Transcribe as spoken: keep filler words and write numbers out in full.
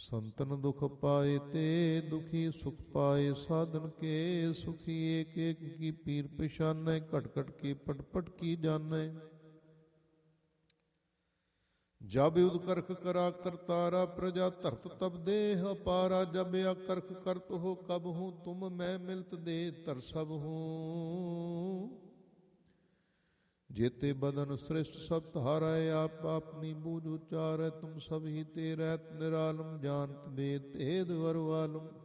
संतन दुख पाए ते दुखी सुख पाए, साधन के सुखी एक एक की पीर पेशानै, घट घट की पट पट की जानै। जब युद्ध करख करा करतारा, प्रजा धरत तब देह अपारा। जब या करख करत हो कब हूँ, तुम मैं मिलत दे तर सब हूँ। जेते बदन श्रेष्ठ सब धारा, आप अपनी बूझ उचारै। तुम सब ही ते रहत निरालम, जानत वेद भेद वरवालम।